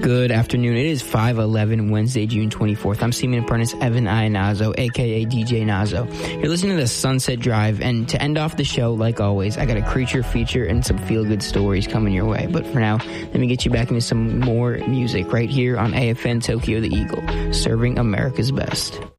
Good afternoon. It is 5:11 Wednesday, June 24th. I'm Seaman Apprentice Evan Ionazo, a.k.a. DJ Nazo. You're listening to the Sunset Drive, and to end off the show, like always, I got a creature feature and some feel-good stories coming your way. But for now, let me get you back into some more music right here on AFN Tokyo the Eagle, serving America's best.